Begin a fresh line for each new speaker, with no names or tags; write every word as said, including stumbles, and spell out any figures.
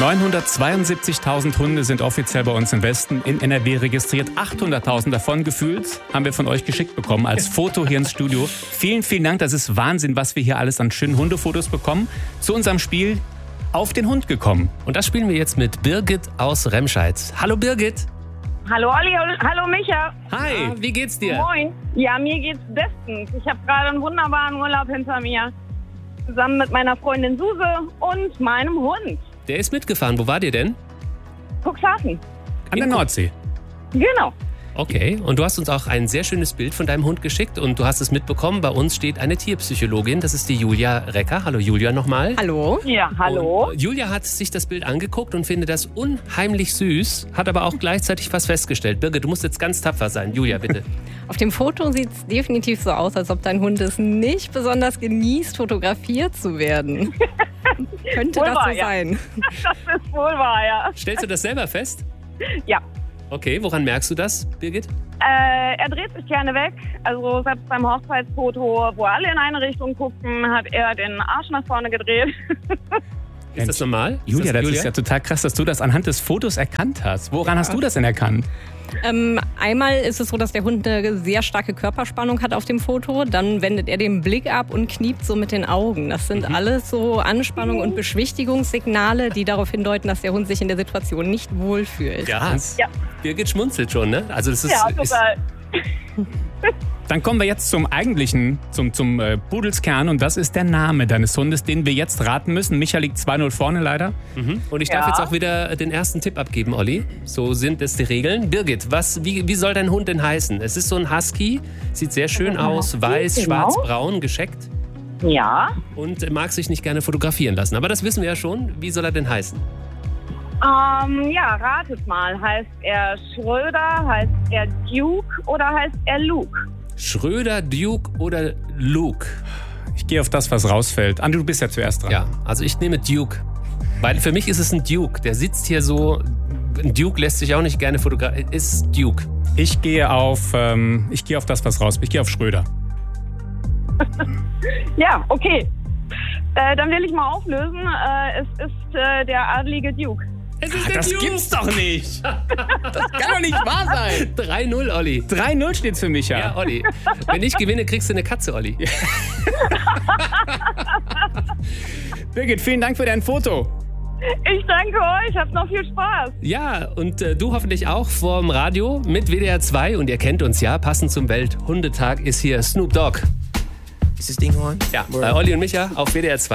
neunhundertzweiundsiebzigtausend Hunde sind offiziell bei uns im Westen in N R W registriert. achthunderttausend davon gefühlt haben wir von euch geschickt bekommen als Foto hier ins Studio. Vielen, vielen Dank. Das ist Wahnsinn, was wir hier alles an schönen Hundefotos bekommen. Zu unserem Spiel Auf den Hund gekommen.
Und das spielen wir jetzt mit Birgit aus Remscheid. Hallo Birgit.
Hallo Olli, hallo Micha.
Hi, ja, wie geht's dir?
Moin. Ja, mir geht's bestens. Ich habe gerade einen wunderbaren Urlaub hinter mir. Zusammen mit meiner Freundin Suse und meinem Hund.
Der ist mitgefahren. Wo war ihr denn?
Cuxhaven.
An der Nordsee.
Genau.
Okay, und du hast uns auch ein sehr schönes Bild von deinem Hund geschickt und du hast es mitbekommen. Bei uns steht eine Tierpsychologin, das ist die Julia Recker. Hallo Julia nochmal.
Hallo.
Ja, hallo.
Und Julia hat sich das Bild angeguckt und findet das unheimlich süß, hat aber auch gleichzeitig was festgestellt. Birgit, du musst jetzt ganz tapfer sein. Julia, bitte.
Auf dem Foto sieht es definitiv so aus, als ob dein Hund es nicht besonders genießt, fotografiert zu werden. Könnte
Wohl
das
wahr,
so
ja.
sein?
Das ist wohl wahr, ja.
Stellst du das selber fest?
Ja.
Okay, woran merkst du das, Birgit?
Äh, er dreht sich gerne weg. Also selbst beim Hochzeitsfoto, wo alle in eine Richtung guckten, hat er den Arsch nach vorne gedreht.
Ist das normal?
Julia,
ist das,
das
Julia?
ist ja total krass, dass du das anhand des Fotos erkannt hast. Woran hast du das denn erkannt?
Ähm, einmal ist es so, dass der Hund eine sehr starke Körperspannung hat auf dem Foto. Dann wendet er den Blick ab und kniept so mit den Augen. Das sind mhm. alles so Anspannung- und Beschwichtigungssignale, die darauf hindeuten, dass der Hund sich in der Situation nicht wohlfühlt.
Ja.
Ja.
Birgit schmunzelt schon, ne? Also das ist,
Ja,
ist
total.
Dann kommen wir jetzt zum eigentlichen, zum, zum äh, Pudelskern und das ist der Name deines Hundes, den wir jetzt raten müssen. Micha liegt zwei null vorne leider.
Mhm. Und ich
Ja.
darf jetzt auch wieder den ersten Tipp abgeben, Olli. So sind es die Regeln. Birgit, was, wie, wie soll dein Hund denn heißen? Es ist so ein Husky, sieht sehr schön aus, weiß,
genau.
schwarz, braun, gescheckt
Ja.
und mag sich nicht gerne fotografieren lassen. Aber das wissen wir ja schon. Wie soll er denn heißen?
Ähm, ja, ratet mal. Heißt er Schröder, heißt er Duke oder heißt er Luke?
Schröder, Duke oder Luke?
Ich gehe auf das, was rausfällt. Andi, du bist ja zuerst dran.
Ja, also ich nehme Duke. Weil für mich ist es ein Duke. Der sitzt hier so. Ein Duke lässt sich auch nicht gerne fotografieren. Ist Duke.
Ich gehe auf, ähm, ich gehe auf das, was raus. Ich gehe auf Schröder.
Ja, okay. Äh, dann will ich mal auflösen. Äh, es ist äh, der adlige Duke.
Es ist
Ah,
der
das
Duke.
gibt's doch nicht. Das kann doch nicht wahr sein.
drei null, Olli.
drei null steht's für Micha.
Ja, Olli. Wenn ich gewinne, kriegst du eine Katze, Olli.
Birgit, vielen Dank für dein Foto.
Ich danke euch. Habt noch viel Spaß.
Ja, und äh, du hoffentlich auch vorm Radio mit W D R zwei. Und ihr kennt uns ja, passend zum Welthundetag ist hier Snoop Dogg.
Is this thing on?
Ja, bei Olli und Micha auf W D R zwei.